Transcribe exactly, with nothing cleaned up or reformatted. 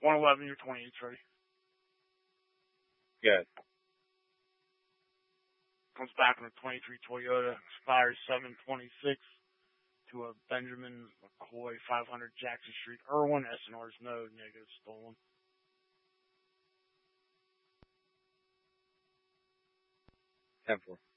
one eleven, you're twenty-eight, ready. Good. Comes back on a twenty-three Toyota, expires seven twenty-six to a Benjamin McCoy, five hundred Jackson Street, Irwin. S and R's no, negative, stolen. ten four.